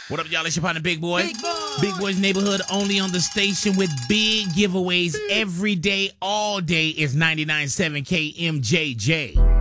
What up, y'all? It's your partner, Big Boy. Big Boy. Big Boy's Neighborhood, only on the station with big giveaways every day, all day. Is 99.7 KMJJ.